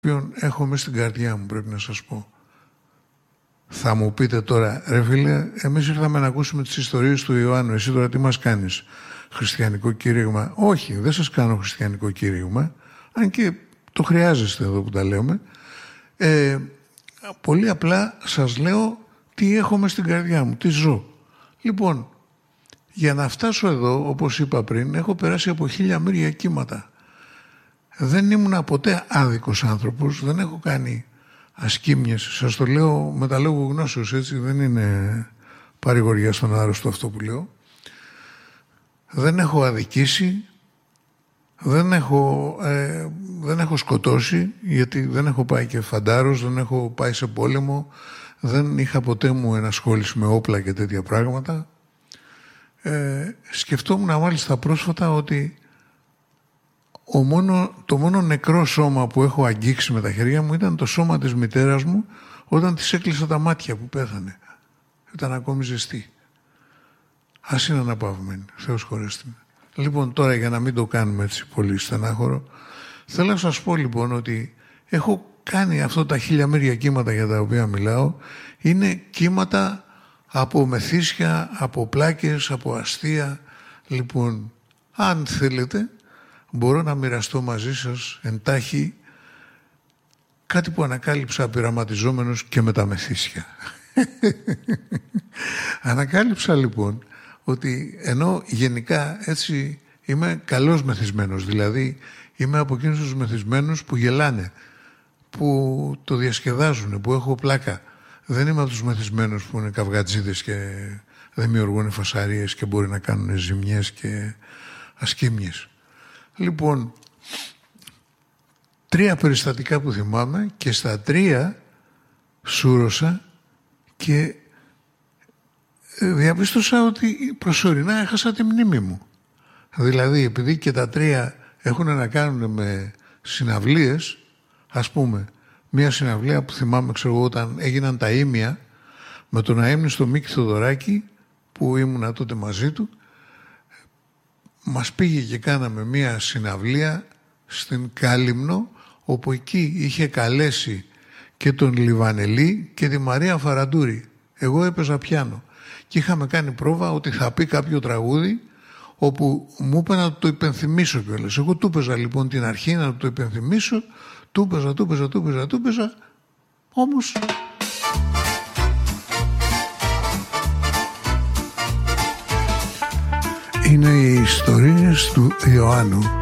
ποιον έχω μέσα στην καρδιά μου, πρέπει να σας πω. Θα μου πείτε τώρα, ρε φίλε, εμείς ήρθαμε να ακούσουμε τις ιστορίες του Ιωάννου. Εσύ τώρα τι μας κάνεις, χριστιανικό κήρυγμα? Όχι, δεν σας κάνω χριστιανικό κήρυγμα, αν και το χρειάζεστε εδώ που τα λέμε. Πολύ απλά σας λέω τι έχω μες στην καρδιά μου, τι ζω. Λοιπόν, για να φτάσω εδώ, όπως είπα πριν, έχω περάσει από 1000 μοίρια κύματα. Δεν ήμουν ποτέ άδικος άνθρωπος, δεν έχω κάνει ασκήμιες. Σας το λέω με τα λόγου γνώσεως, έτσι, δεν είναι παρηγοριά στον άρρωστο αυτό που λέω. Δεν έχω αδικήσει, δεν έχω σκοτώσει, γιατί δεν έχω πάει και φαντάρος, δεν έχω πάει σε πόλεμο, δεν είχα ποτέ μου ενασχόληση με όπλα και τέτοια πράγματα. Σκεφτόμουν μάλιστα πρόσφατα ότι το μόνο νεκρό σώμα που έχω αγγίξει με τα χέρια μου ήταν το σώμα της μητέρας μου όταν της έκλεισα τα μάτια που πέθανε. Ήταν ακόμη ζεστή. Ας είναι αναπαυμένη. Θεός χωρέστη με. Λοιπόν, τώρα για να μην το κάνουμε έτσι πολύ στενάχωρο, θέλω να σας πω λοιπόν ότι έχω κάνει αυτό τα 1000 μοίρια κύματα για τα οποία μιλάω. Είναι κύματα από μεθύσια, από πλάκες, από αστεία. Λοιπόν, αν θέλετε, μπορώ να μοιραστώ μαζί σας εντάχει κάτι που ανακάλυψα πειραματιζόμενος και με τα μεθύσια. Ανακάλυψα λοιπόν ότι ενώ γενικά έτσι είμαι καλός μεθυσμένος, δηλαδή είμαι από εκείνους τους μεθυσμένους που γελάνε, που το διασκεδάζουν, που έχω πλάκα. Δεν είμαι από τους μεθυσμένους που είναι καυγατζίδες και δημιουργούν φασαρίες και μπορεί να κάνουν ζημιές και ασκήμιες. Λοιπόν, 3 περιστατικά που θυμάμαι και στα 3 σούρωσα και διαπίστωσα ότι προσωρινά έχασα τη μνήμη μου. Δηλαδή, επειδή και τα 3 έχουν να κάνουν με συναυλίες, ας πούμε, μία συναυλία που θυμάμαι, ξέρω εγώ, όταν έγιναν τα ήμια με τον αείμνηστο Μίκη Θοδωράκη, που ήμουνα τότε μαζί του, μας πήγε και κάναμε μία συναυλία στην Κάλυμνο, όπου εκεί είχε καλέσει και τον Λιβανελή και τη Μαρία Φαραντούρη. Εγώ έπαιζα πιάνο και είχαμε κάνει πρόβα ότι θα πει κάποιο τραγούδι, όπου μου είπε να το υπενθυμίσω κιόλας. Εγώ του έπαιζα λοιπόν την αρχή να το υπενθυμίσω, του έπαιζα, όμως είναι οι ιστορίες του Ιωάννου.